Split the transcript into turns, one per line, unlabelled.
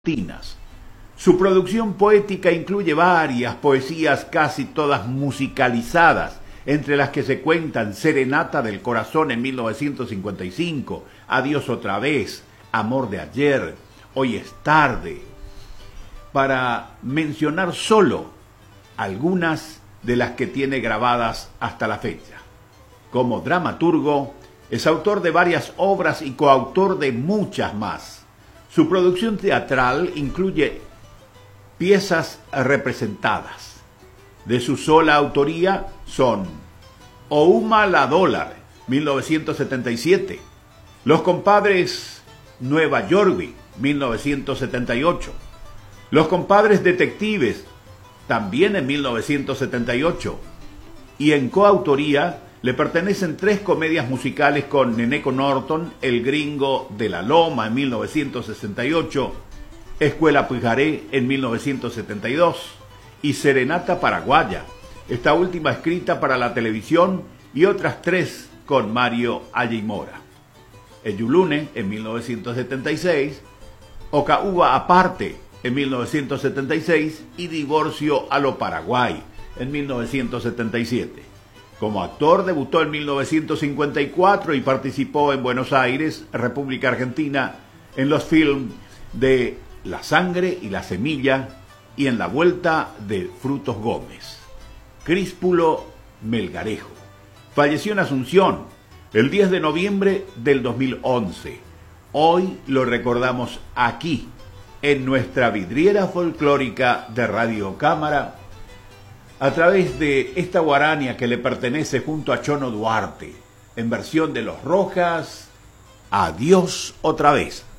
argentinas. Su producción poética incluye varias poesías casi todas musicalizadas, entre las que se cuentan Serenata del Corazón en 1955, Adiós otra vez, Amor de ayer, Hoy es tarde, para mencionar solo algunas de las que tiene grabadas hasta la fecha. Como dramaturgo, es autor de varias obras y coautor de muchas más. Su producción teatral incluye piezas representadas. De su sola autoría son Ouma la Dólar, 1977, Los Compadres Nueva York, 1978, Los Compadres Detectives, también en 1978, y en coautoría le pertenecen 3 comedias musicales con Neneco Norton, El Gringo de la Loma en 1968, Escuela Pujaré en 1972 y Serenata Paraguaya, esta última escrita para la televisión, y otras 3 con Mario Ayimora. Eyulune en 1976, Ocaúba Aparte en 1976 y Divorcio a lo Paraguay en 1977. Como actor debutó en 1954 y participó en Buenos Aires, República Argentina, en los films de La Sangre y la Semilla y en La Vuelta de Frutos Gómez. Críspulo Melgarejo. Falleció en Asunción el 10 de noviembre del 2011. Hoy lo recordamos aquí, en nuestra vidriera folclórica de Radio Cámara, a través de esta guarania que le pertenece junto a Chono Duarte, en versión de Los Rojas, Adiós otra vez.